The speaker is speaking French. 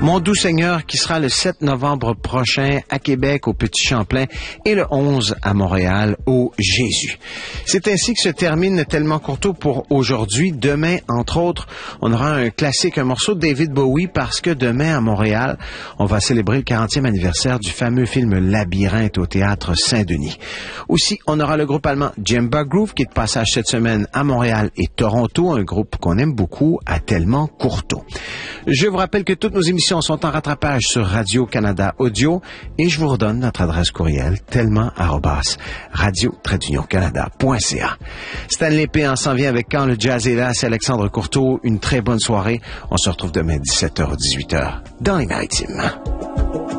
Mon doux Seigneur qui sera le 7 novembre prochain à Québec au Petit Champlain et le 11 à Montréal au Jésus. C'est ainsi que se termine Tellement Courteau pour aujourd'hui. Demain, entre autres, on aura un classique, un morceau de David Bowie parce que demain à Montréal, on va célébrer le 40e anniversaire du fameux film Labyrinthe au Théâtre Saint-Denis. Aussi, on aura le groupe allemand Djemba Groove qui est de passage cette semaine à Montréal et Toronto, un groupe qu'on aime beaucoup à Tellement Courteau. Je vous rappelle que toutes nos émissions sont en rattrapage sur Radio-Canada Audio et je vous redonne notre adresse courriel tellement@radio-canada.ca. Stanley Péan s'en vient avec Quand le jazz est là, c'est Alexandre Courteau. Une très bonne soirée. On se retrouve demain 17h-18h dans les Maritimes.